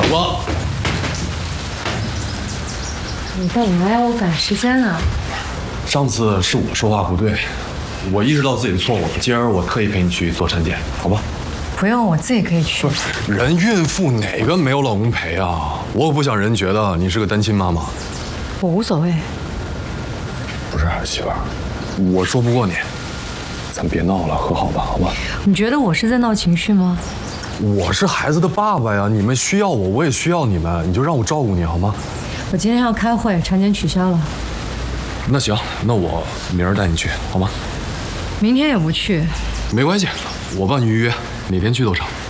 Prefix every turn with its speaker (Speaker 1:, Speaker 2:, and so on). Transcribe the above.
Speaker 1: 我。
Speaker 2: 你干嘛呀？我赶时间呢。
Speaker 1: 上次是我说话不对，我意识到自己的错误了。今儿我特意陪你去做产检，好吧？
Speaker 2: 不用，我自己可以去。
Speaker 1: 人孕妇哪个没有老公陪啊？我可不想人觉得你是个单亲妈妈。
Speaker 2: 我无所谓。
Speaker 1: 不是媳妇儿，我说不过你，咱别闹了，和好吧，好吧？
Speaker 2: 你觉得我是在闹情绪吗？
Speaker 1: 我是孩子的爸爸呀，你们需要我，我也需要你们，你就让我照顾你好吗？
Speaker 2: 我今天要开会，产检取消了。
Speaker 1: 那行，那我明儿带你去，好吗？
Speaker 2: 明天也不去。
Speaker 1: 没关系，我帮你预约，哪天去都成。